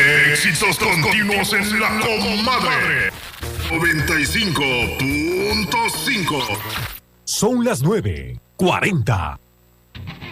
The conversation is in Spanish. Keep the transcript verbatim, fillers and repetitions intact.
Éxitos continuos en la comadre. noventa y cinco punto cinco. Son las nueve cuarenta.